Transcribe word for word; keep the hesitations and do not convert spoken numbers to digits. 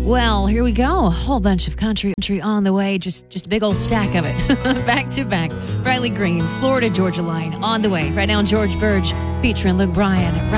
Well, here we go. A whole bunch of country country on the way. Just just a big old stack of it. Back to back. Riley Green, Florida Georgia Line on the way. Right now, George Burge featuring Luke Bryan.